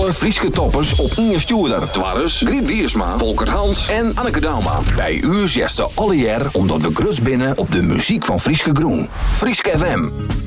Alle Frieske toppers op Inge Stuurder. Dwarres, Griet Wiersma, Volker Hans en Anneke Dauma. Bij u zesde alle jaar omdat we grut binnen op de muziek van Frieske Groen. Frieske FM.